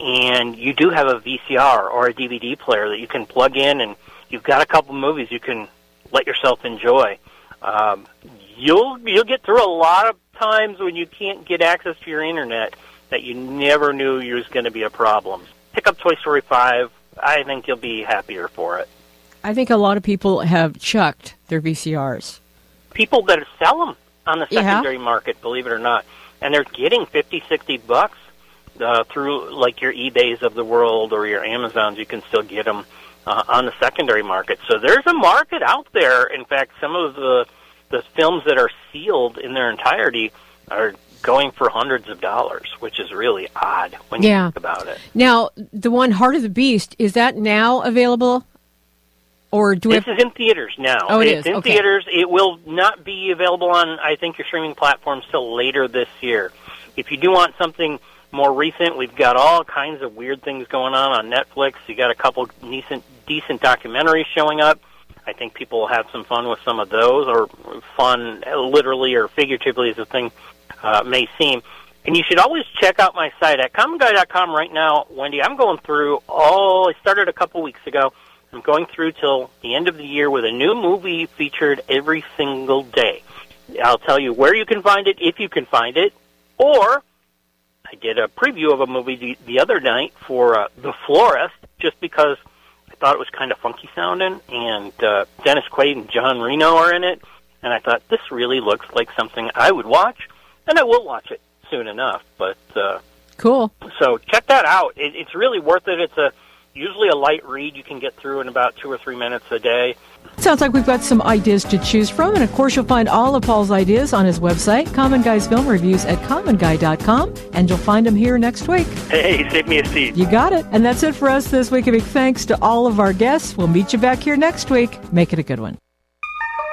and you do have a VCR or a DVD player that you can plug in, and you've got a couple movies you can let yourself enjoy. You'll get through a lot of times when you can't get access to your internet that you never knew was going to be a problem. Pick up Toy Story 5. I think you'll be happier for it. I think a lot of people have chucked their VCRs. People that sell them on the secondary market, believe it or not, and they're getting $50-$60 through like your eBays of the world or your Amazons. You can still get them on the secondary market. So there's a market out there. In fact, some of the films that are sealed in their entirety are going for hundreds of dollars, which is really odd when you think about it. Now, the one Heart of the Beast, is that now available? Or do this is in theaters now. Oh, it's in theaters. It will not be available on, I think, your streaming platforms till later this year. If you do want something more recent, we've got all kinds of weird things going on Netflix. You got a couple decent documentaries showing up. I think people will have some fun with some of those, or fun literally or figuratively as the thing may seem. And you should always check out my site at commonguy.com right now, Wendy. I'm going through I started a couple weeks ago. I'm going through till the end of the year with a new movie featured every single day. I'll tell you where you can find it, if you can find it, or I did a preview of a movie the other night for The Florist, just because I thought it was kind of funky sounding, and Dennis Quaid and John Reno are in it, and I thought, this really looks like something I would watch, and I will watch it soon enough. But cool. So check that out. It's really worth it. It's usually a light read you can get through in about 2 or 3 minutes a day. Sounds like we've got some ideas to choose from, and of course you'll find all of Paul's ideas on his website, Common Guy's Film Reviews at commonguy.com, and you'll find them here next week. Hey, save me a seat. You got it. And that's it for us this week. A big thanks to all of our guests. We'll meet you back here next week. Make it a good one.